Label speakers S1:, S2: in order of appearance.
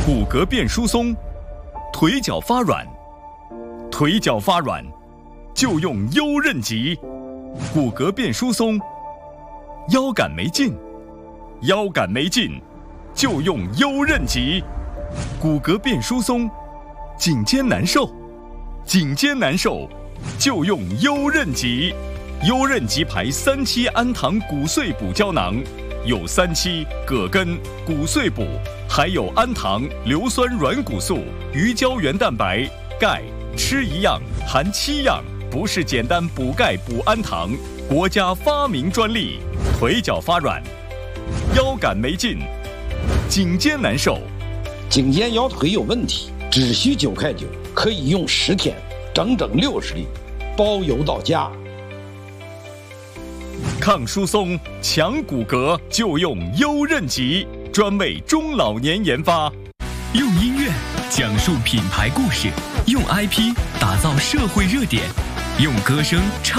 S1: 骨骼变疏松，腿脚发软，腿脚发软就用优韧极。骨骼变疏松，腰杆没劲，腰杆没劲就用优韧极。骨骼变疏松，颈肩难受，颈肩难受就用优韧极。优韧极牌3期氨糖骨碎补胶囊，有3期葛根、骨碎补，还有氨糖、硫酸软骨素、鱼胶原蛋白、钙，吃一样含7样，不是简单补钙补氨糖，国家发明专利。腿脚发软，腰杆没劲，颈肩难受，
S2: 颈肩腰腿有问题，只需9块9，可以用10天，整整60粒，包邮到家。
S1: 抗疏松、强骨骼就用优韧极，专为中老年研发。
S3: 用音乐讲述品牌故事，用 IP 打造社会热点，用歌声唱